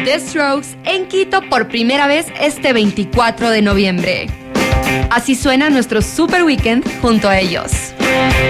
The Strokes en Quito por primera vez este 24 de noviembre. Así suena nuestro Super Weekend junto a ellos.